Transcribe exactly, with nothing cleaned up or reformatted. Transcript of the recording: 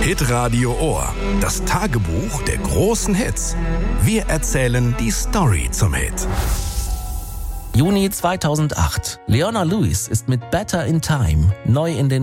Hitradio Ohr, das Tagebuch der großen Hits. Wir erzählen die Story zum Hit. Juni zweitausendacht. Leona Lewis ist mit Better in Time neu in den